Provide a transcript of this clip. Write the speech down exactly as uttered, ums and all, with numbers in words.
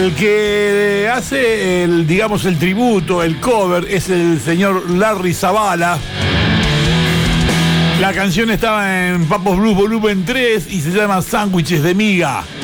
El que hace el, digamos, el tributo, el cover, es el señor Larry Zavala. La canción estaba en Papos Blues Volumen tres y se llama Sándwiches de Miga.